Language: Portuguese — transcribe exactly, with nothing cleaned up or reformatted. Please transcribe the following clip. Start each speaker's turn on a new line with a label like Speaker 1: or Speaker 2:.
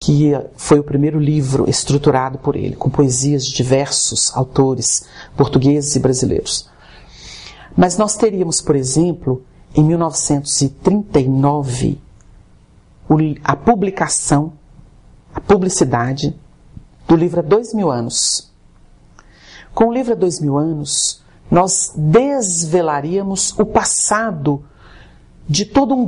Speaker 1: que foi o primeiro livro estruturado por ele, com poesias de diversos autores portugueses e brasileiros. Mas nós teríamos, por exemplo, em mil novecentos e trinta e nove, a publicação, a publicidade do livro Há Dois Mil Anos. Com o livro Há Dois Mil Anos, nós desvelaríamos o passado de todo um